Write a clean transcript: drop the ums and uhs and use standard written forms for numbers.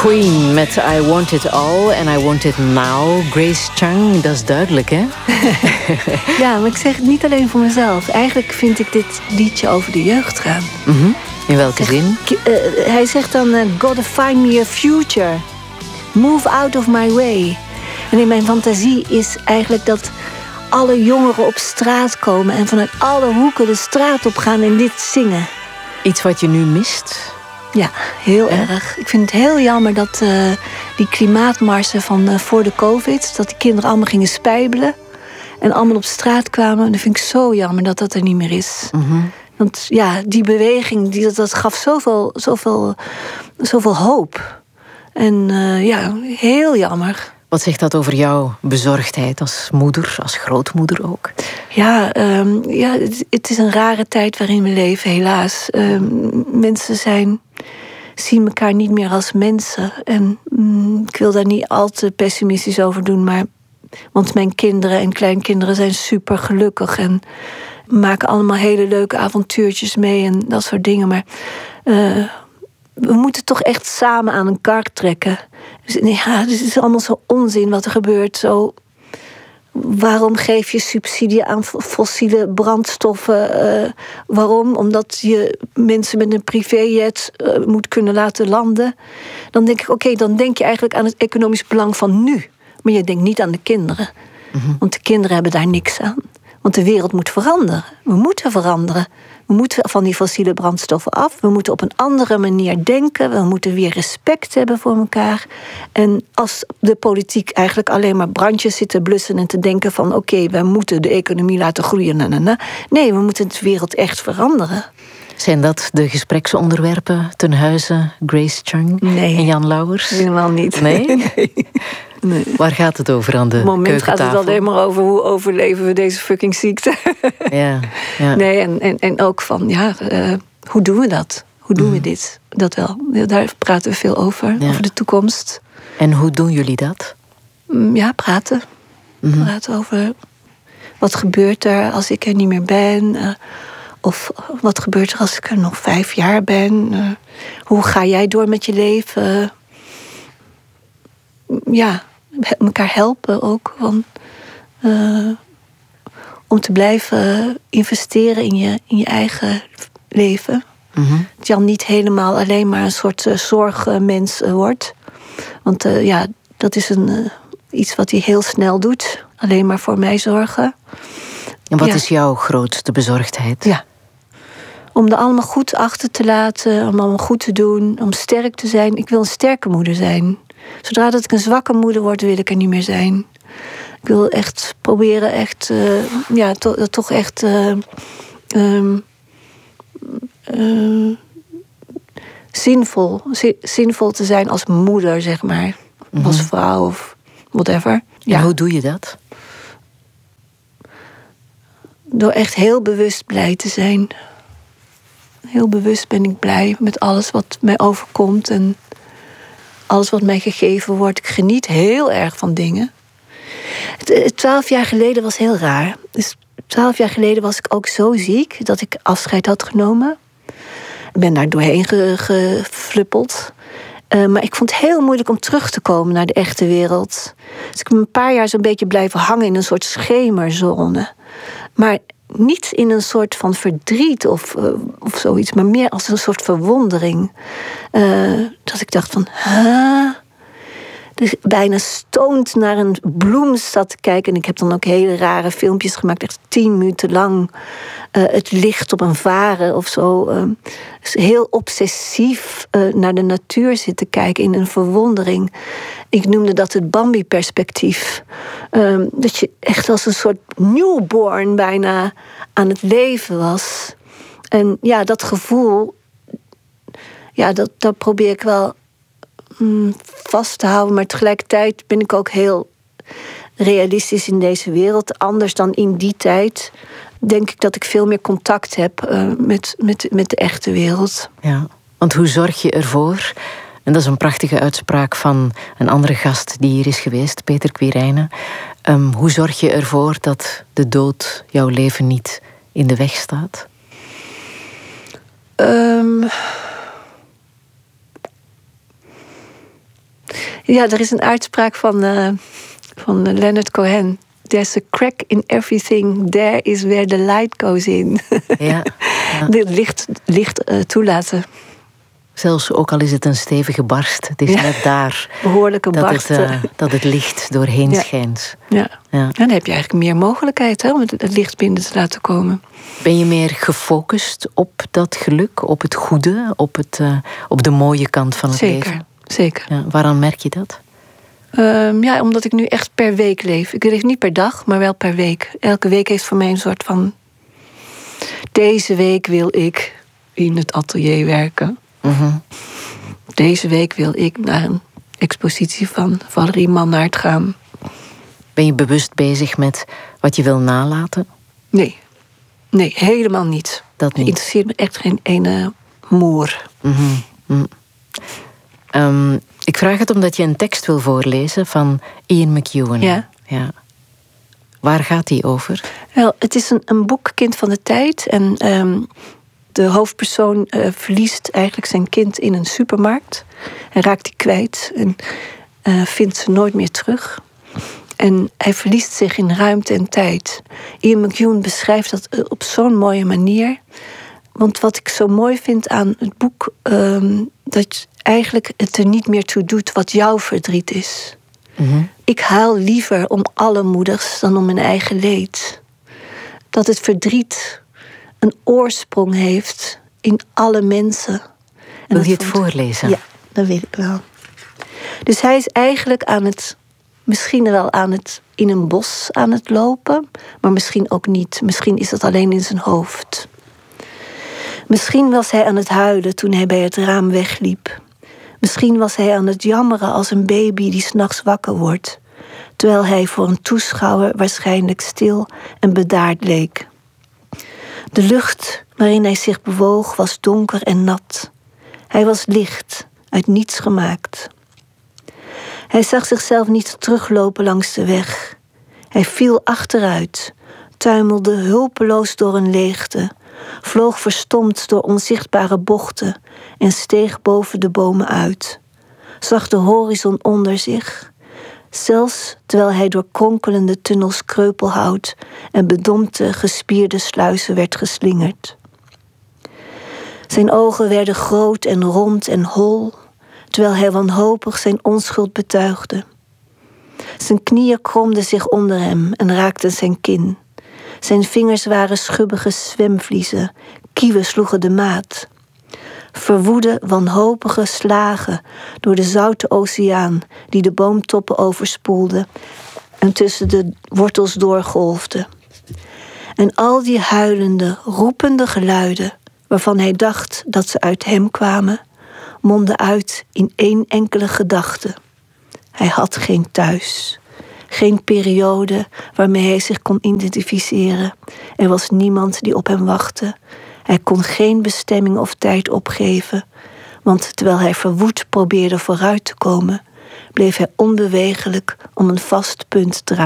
Queen met I Want It All and I Want It Now. Grace Chung, dat is duidelijk, hè? Ja, maar ik zeg het niet alleen voor mezelf. Eigenlijk vind ik dit liedje over de jeugd gaan. Mm-hmm. In welke zin? Hij zegt dan, gotta find me a future. Move out of my way. En in mijn fantasie is eigenlijk dat alle jongeren op straat komen en vanuit alle hoeken de straat op gaan en dit zingen. Iets wat je nu mist? Ja, heel erg. Ik vind het heel jammer dat die klimaatmarsen van voor de COVID, dat die kinderen allemaal gingen spijbelen en allemaal op straat kwamen. En dat vind ik zo jammer dat dat er niet meer is. Mm-hmm. Want ja, die beweging, dat gaf zoveel hoop. En ja, heel jammer. Wat zegt dat over jouw bezorgdheid als moeder, als grootmoeder ook? Ja, het is een rare tijd waarin we leven, helaas. Mensen zien elkaar niet meer als mensen. En ik wil daar niet al te pessimistisch over doen, want mijn kinderen en kleinkinderen zijn super gelukkig en maken allemaal hele leuke avontuurtjes mee en dat soort dingen. Maar we moeten toch echt samen aan een kar trekken. Dus, ja, dit is allemaal zo onzin wat er gebeurt. Zo, waarom geef je subsidie aan fossiele brandstoffen? Waarom? Omdat je mensen met een privéjet moet kunnen laten landen. Dan denk ik, oké, dan denk je eigenlijk aan het economisch belang van nu. Maar je denkt niet aan de kinderen. Mm-hmm. Want de kinderen hebben daar niks aan. Want de wereld moet veranderen. We moeten veranderen. We moeten van die fossiele brandstoffen af. We moeten op een andere manier denken. We moeten weer respect hebben voor elkaar. En als de politiek eigenlijk alleen maar brandjes zit te blussen en te denken van oké, we moeten de economie laten groeien. Nee, we moeten de wereld echt veranderen. Zijn dat de gespreksonderwerpen ten huize Grace Chung en Jan Lauwers? Helemaal niet. Nee? Nee. Waar gaat het over aan de keukentafel? Op het moment gaat het alleen maar over hoe overleven we deze fucking ziekte. Ja. Nee, en ook van, hoe doen we dat? Hoe doen we dit? Dat wel. Daar praten we veel over de toekomst. En hoe doen jullie dat? Ja, praten. Mm-hmm. Praten over wat gebeurt er als ik er niet meer ben. Of wat gebeurt er als ik er nog 5 jaar ben. Hoe ga jij door met je leven? Ja, elkaar helpen ook. Om te blijven investeren in je eigen leven. Mm-hmm. Dat Jan niet helemaal alleen maar een soort zorgmens wordt. Want dat is iets wat hij heel snel doet. Alleen maar voor mij zorgen. En wat is jouw grootste bezorgdheid? Ja. Om er allemaal goed achter te laten. Om allemaal goed te doen. Om sterk te zijn. Ik wil een sterke moeder zijn. Zodra dat ik een zwakke moeder word, wil ik er niet meer zijn. Ik wil echt proberen toch echt zinvol te zijn als moeder, zeg maar. Mm-hmm. Als vrouw of whatever. Ja. En hoe doe je dat? Door echt heel bewust blij te zijn. Heel bewust ben ik blij met alles wat mij overkomt en alles wat mij gegeven wordt. Ik geniet heel erg van dingen. 12 jaar geleden was heel raar. Dus 12 jaar geleden was ik ook zo ziek dat ik afscheid had genomen. Ik ben daar doorheen gefluppeld. Maar ik vond het heel moeilijk om terug te komen naar de echte wereld. Dus ik ben een paar jaar zo'n beetje blijven hangen in een soort schemerzone. Maar niet in een soort van verdriet of zoiets, maar meer als een soort verwondering. Dat ik dacht van, dus bijna stoned naar een bloem zat te kijken. En ik heb dan ook hele rare filmpjes gemaakt, echt 10 minuten lang. Het licht op een varen of zo. Dus heel obsessief naar de natuur zitten kijken in een verwondering. Ik noemde dat het Bambi-perspectief. Dat je echt als een soort newborn bijna aan het leven was. En ja, dat gevoel, dat probeer ik wel vast te houden. Maar tegelijkertijd ben ik ook heel realistisch in deze wereld. Anders dan in die tijd denk ik dat ik veel meer contact heb met de echte wereld. Ja, want hoe zorg je ervoor? En dat is een prachtige uitspraak van een andere gast die hier is geweest, Peter Quirijnen. Hoe zorg je ervoor dat de dood jouw leven niet in de weg staat? Ja, er is een uitspraak van Leonard Cohen. There's a crack in everything. There is where the light goes in. Ja. Licht toelaten. Zelfs ook al is het een stevige barst. Het is net daar behoorlijke barst. Dat het licht doorheen schijnt. Ja. En dan heb je eigenlijk meer mogelijkheid om het licht binnen te laten komen. Ben je meer gefocust op dat geluk, op het goede, op de mooie kant van het leven? Zeker. Ja, waaraan merk je dat? Omdat ik nu echt per week leef. Ik leef niet per dag, maar wel per week. Elke week heeft voor mij een soort van... Deze week wil ik in het atelier werken. Mm-hmm. Deze week wil ik naar een expositie van Valerie Mannaert gaan. Ben je bewust bezig met wat je wil nalaten? Nee, helemaal niet. Dat niet? Het interesseert me echt geen ene moer. Mm-hmm. Ik vraag het omdat je een tekst wil voorlezen van Ian McEwan. Ja. Waar gaat die over? Wel, het is een boek, Kind van de Tijd. En de hoofdpersoon verliest eigenlijk zijn kind in een supermarkt. Hij raakt die kwijt en vindt ze nooit meer terug. En hij verliest zich in ruimte en tijd. Ian McEwan beschrijft dat op zo'n mooie manier. Want wat ik zo mooi vind aan het boek... dat eigenlijk het er niet meer toe doet wat jouw verdriet is. Mm-hmm. Ik huil liever om alle moeders dan om mijn eigen leed. Dat het verdriet een oorsprong heeft in alle mensen. Wil je het voorlezen? Ja, dat weet ik wel. Dus hij is eigenlijk misschien wel in een bos aan het lopen, maar misschien ook niet. Misschien is dat alleen in zijn hoofd. Misschien was hij aan het huilen toen hij bij het raam wegliep. Misschien was hij aan het jammeren als een baby die 's nachts wakker wordt, terwijl hij voor een toeschouwer waarschijnlijk stil en bedaard leek. De lucht waarin hij zich bewoog was donker en nat. Hij was licht, uit niets gemaakt. Hij zag zichzelf niet teruglopen langs de weg. Hij viel achteruit, tuimelde hulpeloos door een leegte, vloog verstomd door onzichtbare bochten en steeg boven de bomen uit. Zag de horizon onder zich, zelfs terwijl hij door kronkelende tunnels kreupelhout en bedompte gespierde sluizen werd geslingerd. Zijn ogen werden groot en rond en hol, terwijl hij wanhopig zijn onschuld betuigde. Zijn knieën kromden zich onder hem en raakten zijn kin. Zijn vingers waren schubbige zwemvliezen, kieuwen sloegen de maat. Verwoede, wanhopige slagen door de zoute oceaan die de boomtoppen overspoelde en tussen de wortels doorgolfde. En al die huilende, roepende geluiden, waarvan hij dacht dat ze uit hem kwamen, mondden uit in één enkele gedachte. Hij had geen thuis. Geen periode waarmee hij zich kon identificeren. Er was niemand die op hem wachtte. Hij kon geen bestemming of tijd opgeven. Want terwijl hij verwoed probeerde vooruit te komen, bleef hij onbewegelijk om een vast punt draaien.